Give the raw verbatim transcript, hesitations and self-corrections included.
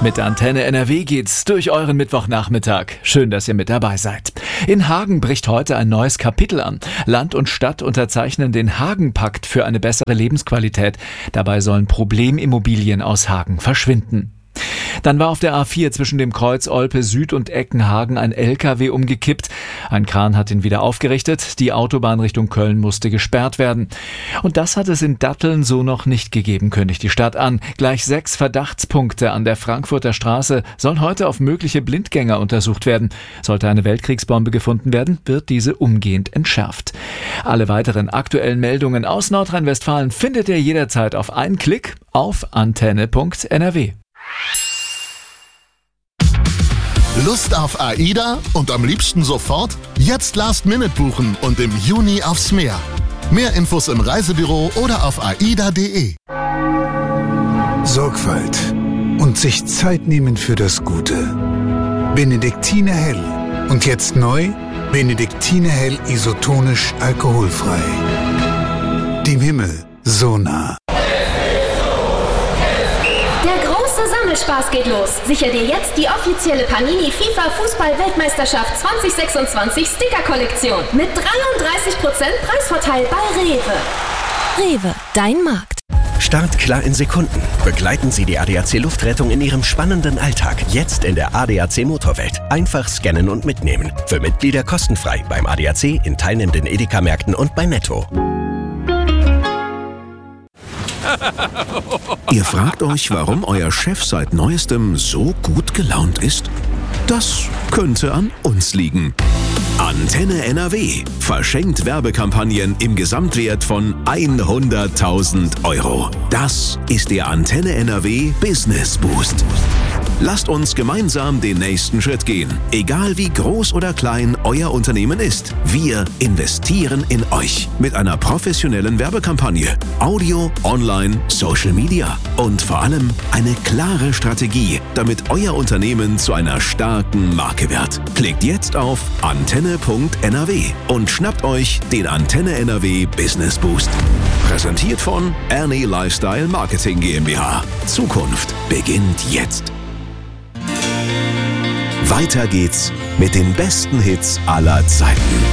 Mit Antenne N R W geht's durch euren Mittwochnachmittag. Schön, dass ihr mit dabei seid. In Hagen bricht heute ein neues Kapitel an. Land und Stadt unterzeichnen den Hagen-Pakt für eine bessere Lebensqualität. Dabei sollen Problemimmobilien aus Hagen verschwinden. Dann war auf der A vier zwischen dem Kreuz Olpe Süd und Eckenhagen ein L K W umgekippt. Ein Kran hat ihn wieder aufgerichtet. Die Autobahn Richtung Köln musste gesperrt werden. Und das hat es in Datteln so noch nicht gegeben, kündigt die Stadt an. Gleich sechs Verdachtspunkte an der Frankfurter Straße sollen heute auf mögliche Blindgänger untersucht werden. Sollte eine Weltkriegsbombe gefunden werden, wird diese umgehend entschärft. Alle weiteren aktuellen Meldungen aus Nordrhein-Westfalen findet ihr jederzeit auf einen Klick auf antenne punkt n r w. Lust auf AIDA und am liebsten sofort? Jetzt Last Minute buchen und im Juni aufs Meer. Mehr Infos im Reisebüro oder auf aida punkt de. Sorgfalt und sich Zeit nehmen für das Gute. Benediktiner Hell. Und jetzt neu, Benediktiner Hell isotonisch alkoholfrei. Dem Himmel so nah. Spaß geht los. Sicher dir jetzt die offizielle Panini FIFA Fußball-Weltmeisterschaft zwanzig sechsundzwanzig Sticker-Kollektion mit dreiunddreißig Prozent Preisvorteil bei Rewe. Rewe, dein Markt. Start klar in Sekunden. Begleiten Sie die A D A C Luftrettung in Ihrem spannenden Alltag. Jetzt in der A D A C Motorwelt. Einfach scannen und mitnehmen. Für Mitglieder kostenfrei beim A D A C, in teilnehmenden Edeka-Märkten und bei Netto. Ihr fragt euch, warum euer Chef seit Neuestem so gut gelaunt ist? Das könnte an uns liegen. Antenne N R W verschenkt Werbekampagnen im Gesamtwert von hunderttausend Euro. Das ist der Antenne N R W Business Boost. Lasst uns gemeinsam den nächsten Schritt gehen. Egal wie groß oder klein euer Unternehmen ist, wir investieren in euch mit einer professionellen Werbekampagne, Audio, Online, Social Media und vor allem eine klare Strategie, damit euer Unternehmen zu einer starken Marke wird. Klickt jetzt auf antenne punkt n r w und schnappt euch den Antenne N R W Business Boost. Präsentiert von Ernie Lifestyle Marketing GmbH. Zukunft beginnt jetzt. Weiter geht's mit den besten Hits aller Zeiten.